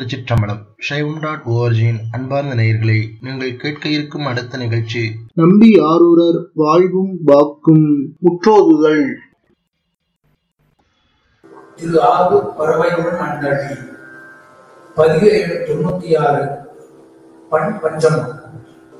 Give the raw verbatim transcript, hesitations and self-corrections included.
திருச்சிற்றம்பலம். சைவம் டாட் ஓஆர்ஜியின் அன்பார்ந்த நேயர்களே, நீங்கள் கேட்க இருக்கும் அடுத்த நிகழ்ச்சி நம்பி ஆரூரர் வாழ்வும் வாக்கும் முற்றோதுதல். திரு ஆரூர் பறவையுடன் மண்டலி பதிவு தொண்ணூத்தி ஆறு பண் பஞ்சமம்.